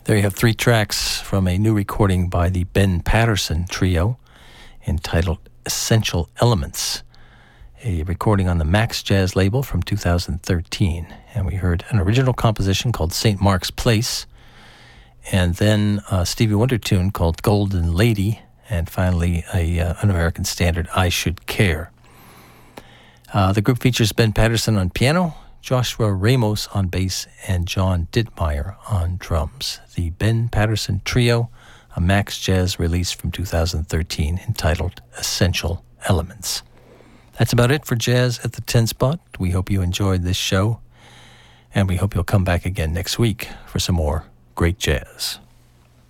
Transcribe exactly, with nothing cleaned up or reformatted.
There you have three tracks from a new recording by the Ben Patterson Trio entitled Essential Elements, a recording on the Max Jazz label from two thousand thirteen. And we heard an original composition called Saint Mark's Place, and then a Stevie Wonder tune called Golden Lady, and finally a, uh, an American standard, I Should Care. Uh, the group features Ben Patterson on piano, Joshua Ramos on bass, and John Dittmeyer on drums. The Ben Patterson Trio, a Max Jazz release from two thousand thirteen entitled Essential Elements. That's about it for Jazz at the ten Spot. We hope you enjoyed this show, and we hope you'll come back again next week for some more great jazz.